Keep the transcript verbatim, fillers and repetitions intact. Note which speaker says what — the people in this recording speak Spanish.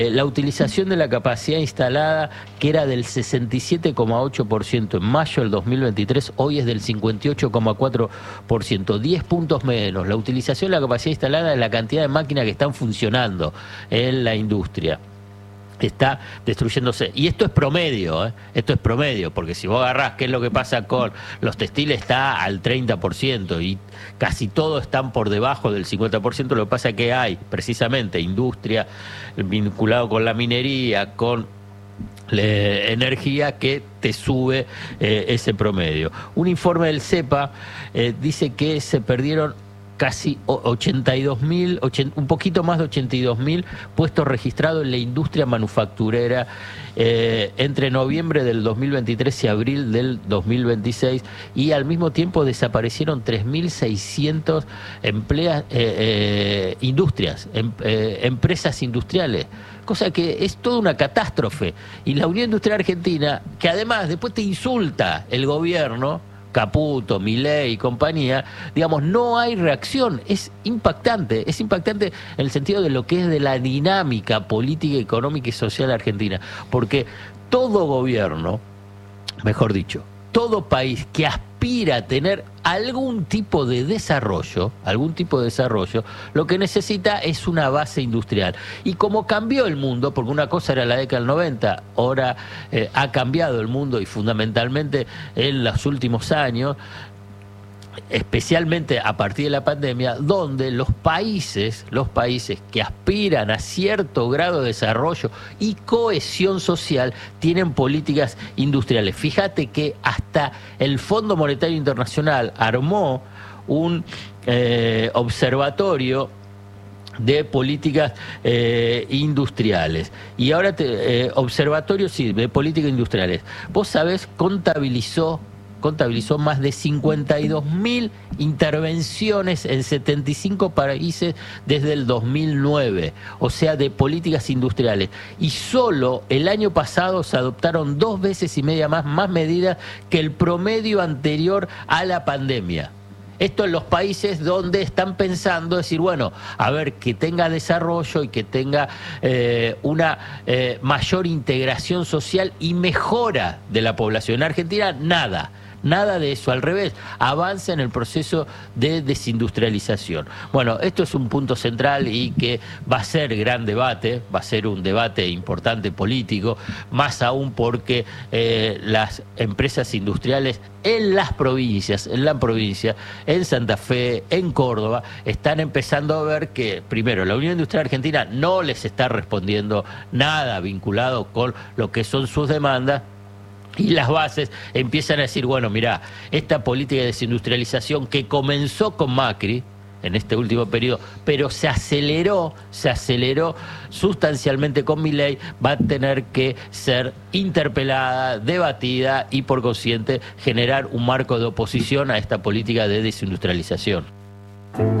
Speaker 1: La utilización de la capacidad instalada, que era del sesenta y siete coma ocho por ciento en mayo del dos mil veintitrés, hoy es del cincuenta y ocho coma cuatro por ciento, diez puntos menos. La utilización de la capacidad instalada es la cantidad de máquinas que están funcionando en la industria. Está destruyéndose. Y esto es promedio, ¿eh? Esto es promedio, porque si vos agarrás qué es lo que pasa con los textiles, está al treinta por ciento y casi todos están por debajo del cincuenta por ciento. Lo que pasa es que hay precisamente industria vinculado con la minería, con la energía, que te sube eh, ese promedio. Un informe del CEPA eh, dice que se perdieron casi ochenta y dos mil, un poquito más de ochenta y dos mil puestos registrados en la industria manufacturera eh, entre noviembre del dos mil veintitrés y abril del dos mil veintiséis, y al mismo tiempo desaparecieron tres mil seiscientas empleas, eh, eh, industrias, em, eh, empresas industriales, cosa que es toda una catástrofe. Y la Unión Industrial Argentina, que además después te insulta el gobierno, Caputo, Milei y compañía, digamos, no hay reacción. Es impactante, es impactante en el sentido de lo que es de la dinámica política, económica y social argentina, porque todo gobierno, mejor dicho, todo país que aspira a tener algún tipo de desarrollo, algún tipo de desarrollo, lo que necesita es una base industrial. Y como cambió el mundo, porque una cosa era la década del noventa, ahora eh, ha cambiado el mundo, y fundamentalmente en los últimos años, especialmente a partir de la pandemia, donde los países, los países que aspiran a cierto grado de desarrollo y cohesión social tienen políticas industriales. Fíjate que hasta el Fondo Monetario Internacional armó un eh, observatorio de políticas eh, industriales. Y ahora, te, eh, observatorio, sí, de políticas industriales. Vos sabés, contabilizó contabilizó más de cincuenta y dos mil intervenciones en setenta y cinco países desde el dos mil nueve, o sea, de políticas industriales. Y solo el año pasado se adoptaron dos veces y media más, más medidas que el promedio anterior a la pandemia. Esto en los países donde están pensando decir, bueno, a ver, que tenga desarrollo y que tenga eh, una eh, mayor integración social y mejora de la población. En Argentina, nada. Nada de eso, al revés, avanza en el proceso de desindustrialización. Bueno, esto es un punto central y que va a ser gran debate, va a ser un debate importante político, más aún porque eh, las empresas industriales en las provincias, en la provincia, en Santa Fe, en Córdoba, están empezando a ver que, primero, la Unión Industrial Argentina no les está respondiendo nada vinculado con lo que son sus demandas. Y las bases empiezan a decir, bueno, mirá, esta política de desindustrialización que comenzó con Macri en este último periodo, pero se aceleró, se aceleró sustancialmente con Milei, va a tener que ser interpelada, debatida y por consiguiente generar un marco de oposición a esta política de desindustrialización.